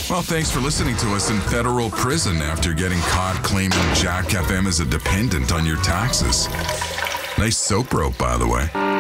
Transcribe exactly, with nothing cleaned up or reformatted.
Well, thanks for listening to us in federal prison after getting caught claiming Jack F M as a dependent on your taxes. Nice soap rope, by the way.